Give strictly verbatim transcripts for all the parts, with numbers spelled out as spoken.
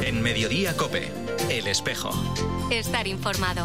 En Mediodía COPE, El Espejo. Estar informado.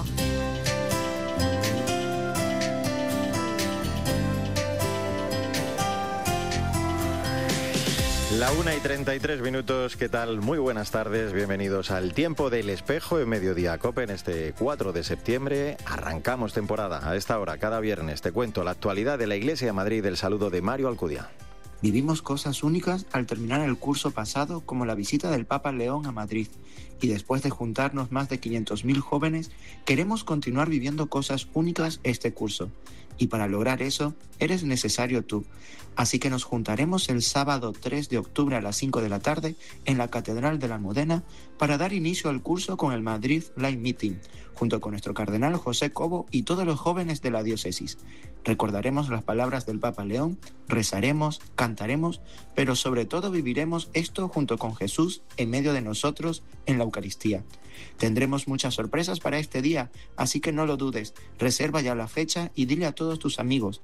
La una y treinta y tres minutos, ¿qué tal? Muy buenas tardes, bienvenidos al Tiempo del Espejo en Mediodía COPE en este cuatro de septiembre. Arrancamos temporada. A esta hora, cada viernes, te cuento la actualidad de la Iglesia de Madrid. El saludo de Mario Alcudia. Vivimos cosas únicas al terminar el curso pasado, como la visita del Papa León a Madrid. Y después de juntarnos más de quinientos mil jóvenes, queremos continuar viviendo cosas únicas este curso. Y para lograr eso, eres necesario tú. Así que nos juntaremos el sábado tres de octubre a las cinco de la tarde en la Catedral de la Almudena para dar inicio al curso con el Madrid Live Meeting, junto con nuestro cardenal José Cobo y todos los jóvenes de la diócesis. Recordaremos las palabras del Papa León, rezaremos, cantaremos, pero sobre todo viviremos esto junto con Jesús en medio de nosotros en la Eucaristía. Tendremos muchas sorpresas para este día, así que no lo dudes, reserva ya la fecha y dile a todos tus amigos.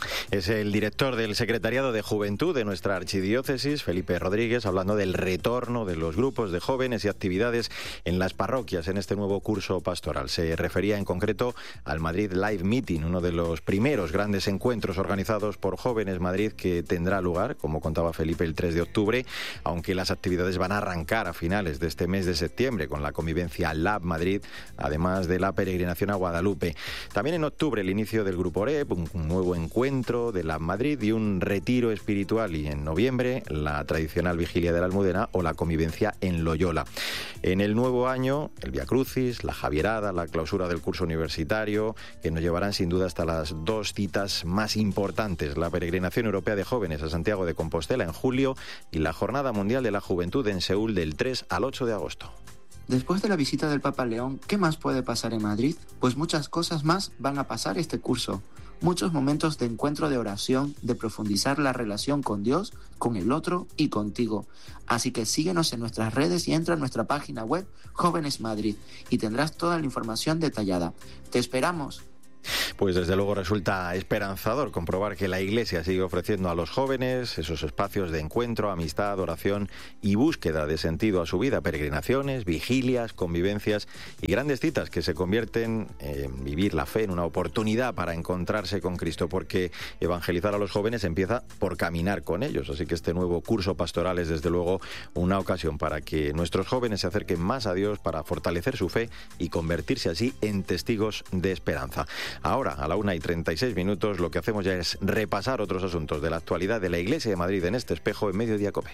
Es el director del Secretariado de Juventud de nuestra archidiócesis, Felipe Rodríguez, hablando del retorno de los grupos de jóvenes y actividades en las parroquias en este nuevo curso pastoral. Se refería en concreto al Madrid Live Meeting, uno de los primeros grandes encuentros organizados por Jóvenes Madrid que tendrá lugar, como contaba Felipe, el tres de octubre, aunque las actividades van a arrancar a finales de este mes de septiembre con la convivencia Lab Madrid, además de la peregrinación a Guadalupe. También en octubre el inicio del Grupo Oreb, un nuevo encuentro de la Madrid y un retiro espiritual, y en noviembre la tradicional vigilia de la Almudena o la convivencia en Loyola. En el nuevo año, el Vía Crucis, la Javierada, la clausura del curso universitario, que nos llevarán sin duda hasta las dos citas más importantes, la peregrinación europea de jóvenes a Santiago de Compostela en julio y la Jornada Mundial de la Juventud en Seúl del tres al ocho de agosto. Después de la visita del Papa León, ¿qué más puede pasar en Madrid? Pues muchas cosas más van a pasar este curso. Muchos momentos de encuentro, de oración, de profundizar la relación con Dios, con el otro y contigo. Así que síguenos en nuestras redes y entra a nuestra página web Jóvenes Madrid y tendrás toda la información detallada. ¡Te esperamos! Pues desde luego resulta esperanzador comprobar que la Iglesia sigue ofreciendo a los jóvenes esos espacios de encuentro, amistad, oración y búsqueda de sentido a su vida, peregrinaciones, vigilias, convivencias y grandes citas que se convierten en vivir la fe en una oportunidad para encontrarse con Cristo, porque evangelizar a los jóvenes empieza por caminar con ellos. Así que este nuevo curso pastoral es desde luego una ocasión para que nuestros jóvenes se acerquen más a Dios, para fortalecer su fe y convertirse así en testigos de esperanza. Ahora, a la una y treinta y seis minutos, lo que hacemos ya es repasar otros asuntos de la actualidad de la Iglesia de Madrid en este espejo en Mediodía COPE.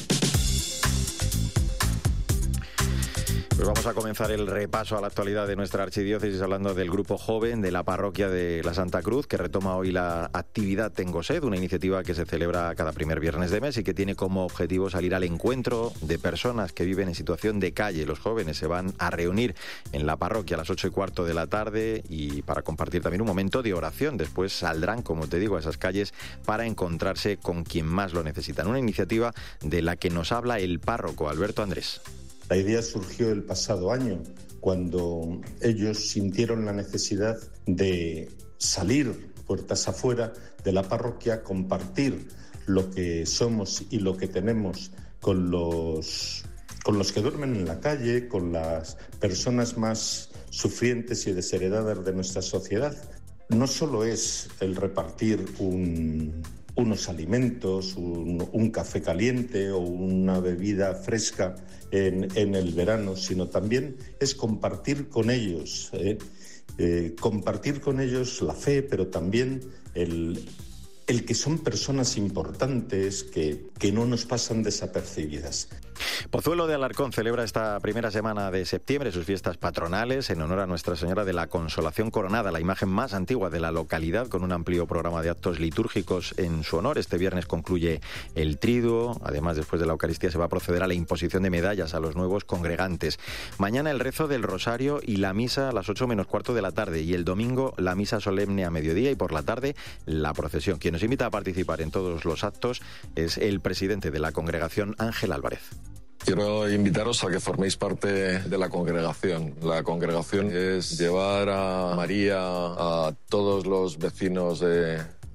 Pues vamos a comenzar el repaso a la actualidad de nuestra archidiócesis hablando del grupo joven de la parroquia de la Santa Cruz, que retoma hoy la actividad Tengo Sed, una iniciativa que se celebra cada primer viernes de mes y que tiene como objetivo salir al encuentro de personas que viven en situación de calle. Los jóvenes se van a reunir en la parroquia a las ocho y cuarto de la tarde y para compartir también un momento de oración. Después saldrán, como te digo, a esas calles para encontrarse con quien más lo necesitan. Una iniciativa de la que nos habla el párroco Alberto Andrés. La idea surgió el pasado año, cuando ellos sintieron la necesidad de salir puertas afuera de la parroquia, compartir lo que somos y lo que tenemos con los, con los que duermen en la calle, con las personas más sufrientes y desheredadas de nuestra sociedad. No solo es el repartir un... unos alimentos, un, un café caliente o una bebida fresca en, en el verano, sino también es compartir con ellos, ¿eh? Eh, compartir con ellos la fe, pero también el, el que son personas importantes que, que no nos pasan desapercibidas. Pozuelo de Alarcón celebra esta primera semana de septiembre sus fiestas patronales en honor a Nuestra Señora de la Consolación Coronada, la imagen más antigua de la localidad, con un amplio programa de actos litúrgicos en su honor. Este viernes concluye el triduo. Además, después de la Eucaristía se va a proceder a la imposición de medallas a los nuevos congregantes. Mañana el rezo del Rosario y la misa a las ocho menos cuarto de la tarde, y el domingo la misa solemne a mediodía y por la tarde la procesión. Quien nos invita a participar en todos los actos es el presidente de la congregación, Ángel Álvarez. Quiero invitaros a que forméis parte de la congregación. La congregación es llevar a María a todos los vecinos de,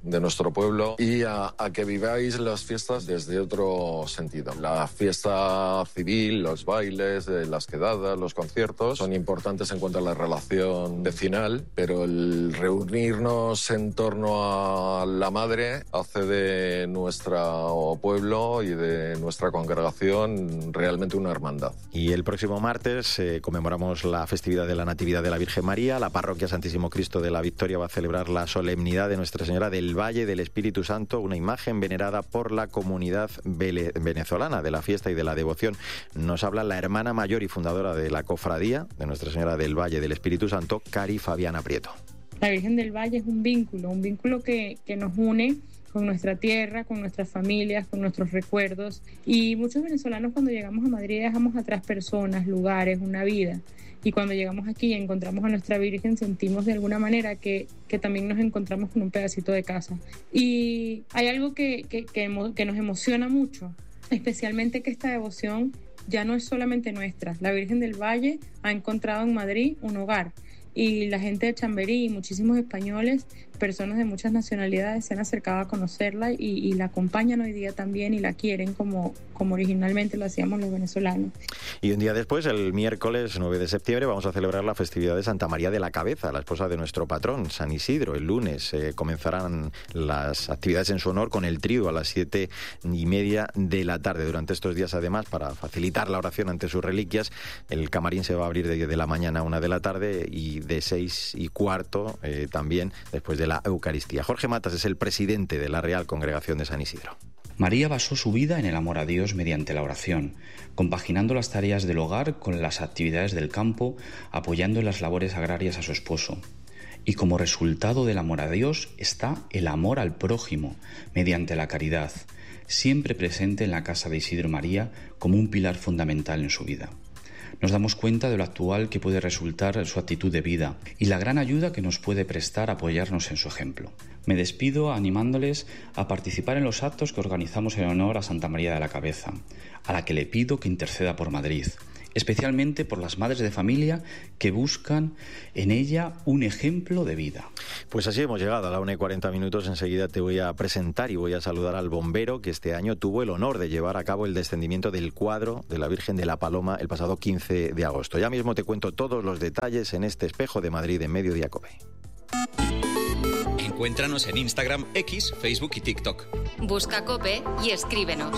de nuestro pueblo y a, a que viváis las fiestas desde otro sentido. La fiesta civil, los bailes, las quedadas, los conciertos son importantes en cuanto a la relación vecinal, pero el reunirnos en torno a la madre hace de nuestro pueblo y de nuestra congregación realmente una hermandad. Y el próximo martes eh, conmemoramos la festividad de la Natividad de la Virgen María. La parroquia Santísimo Cristo de la Victoria va a celebrar la solemnidad de Nuestra Señora del Valle del Espíritu Santo, una imagen venerada por la comunidad vele- venezolana de la fiesta y de la devoción. Nos habla la hermana mayor y fundadora de la cofradía de Nuestra Señora del Valle del Espíritu Santo, Cari Fabiana Prieto. La Virgen del Valle es un vínculo, un vínculo que, que nos une con nuestra tierra, con nuestras familias, con nuestros recuerdos. Y muchos venezolanos cuando llegamos a Madrid dejamos atrás personas, lugares, una vida. Y cuando llegamos aquí y encontramos a nuestra Virgen, sentimos de alguna manera que, que también nos encontramos con un pedacito de casa. Y hay algo que, que, que, que nos emociona mucho, especialmente que esta devoción ya no es solamente nuestra. La Virgen del Valle ha encontrado en Madrid un hogar. Y la gente de Chamberí y muchísimos españoles, personas de muchas nacionalidades, se han acercado a conocerla y, y la acompañan hoy día también y la quieren como, como originalmente lo hacíamos los venezolanos. Y un día después, el miércoles nueve de septiembre, vamos a celebrar la festividad de Santa María de la Cabeza, la esposa de nuestro patrón, San Isidro. El lunes eh, comenzarán las actividades en su honor con el trío a las siete y media de la tarde. Durante estos días, además, para facilitar la oración ante sus reliquias, el camarín se va a abrir de diez de la mañana a una de la tarde y de seis y cuarto eh, también después de la Eucaristía. Jorge Matas es el presidente de la Real Congregación de San Isidro. María basó su vida en el amor a Dios mediante la oración, compaginando las tareas del hogar con las actividades del campo, apoyando en las labores agrarias a su esposo. Y como resultado del amor a Dios está el amor al prójimo, mediante la caridad, siempre presente en la casa de Isidro María como un pilar fundamental en su vida. Nos damos cuenta de lo actual que puede resultar su actitud de vida y la gran ayuda que nos puede prestar apoyarnos en su ejemplo. Me despido animándoles a participar en los actos que organizamos en honor a Santa María de la Cabeza, a la que le pido que interceda por Madrid, especialmente por las madres de familia que buscan en ella un ejemplo de vida. Pues así hemos llegado a la una y cuarenta minutos. Enseguida te voy a presentar y voy a saludar al bombero que este año tuvo el honor de llevar a cabo el descendimiento del cuadro de la Virgen de la Paloma el pasado quince de agosto. Ya mismo te cuento todos los detalles en este Espejo de Madrid en Mediodía Cope. Encuéntranos en Instagram, X, Facebook y TikTok. Busca Cope y escríbenos.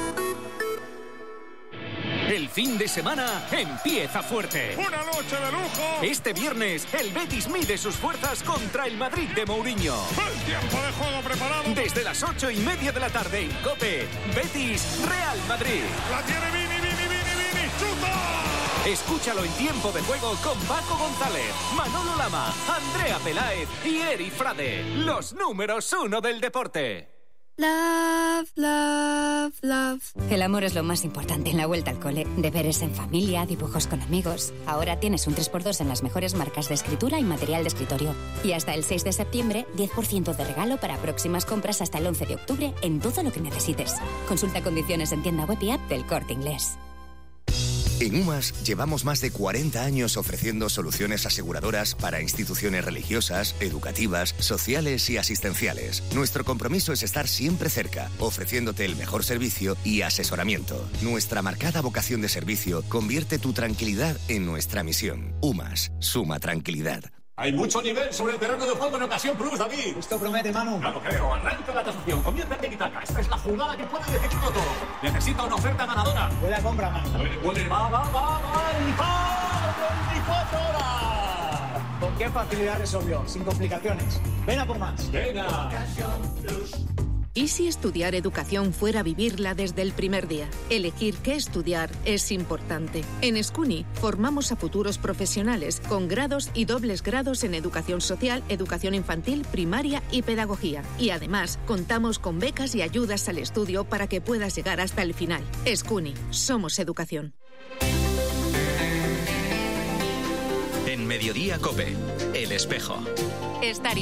El fin de semana empieza fuerte. ¡Una noche de lujo! Este viernes, el Betis mide sus fuerzas contra el Madrid de Mourinho. ¡El tiempo de juego preparado! Desde las ocho y media de la tarde en COPE, Betis Real Madrid. ¡La tiene Vini, Vini, Vini, Vini! ¡Chuta! Escúchalo en tiempo de juego con Paco González, Manolo Lama, Andrea Peláez y Eri Frade. Los números uno del deporte. Love, love, love. El amor es lo más importante en la vuelta al cole. Deberes en familia, dibujos con amigos. Ahora tienes un tres por dos en las mejores marcas de escritura y material de escritorio. Y hasta el seis de septiembre, diez por ciento de regalo para próximas compras hasta el once de octubre en todo lo que necesites. Consulta condiciones en tienda web y app del Corte Inglés. En UMAS llevamos más de cuarenta años ofreciendo soluciones aseguradoras para instituciones religiosas, educativas, sociales y asistenciales. Nuestro compromiso es estar siempre cerca, ofreciéndote el mejor servicio y asesoramiento. Nuestra marcada vocación de servicio convierte tu tranquilidad en nuestra misión. UMAS, suma tranquilidad. Hay mucho nivel sobre el terreno de juego en Ocasión Plus, David. Esto promete, Manu. No lo creo. Arranca la tasación. Comienza en Tiki-Taka. Esta es la jugada que puede decidirlo todo. Necesita una oferta ganadora. Buena compra, Manu. Huele, va, va, va, va. ¡Y va! veinticuatro horas! ¿Con qué facilidad resolvió? Sin complicaciones. Ven a por más. Venga. Ocasión Plus. ¿Y si estudiar educación fuera vivirla desde el primer día? Elegir qué estudiar es importante. En SCUNY formamos a futuros profesionales con grados y dobles grados en educación social, educación infantil, primaria y pedagogía. Y además, contamos con becas y ayudas al estudio para que puedas llegar hasta el final. SCUNY, somos educación. En Mediodía Cope, El Espejo. Estar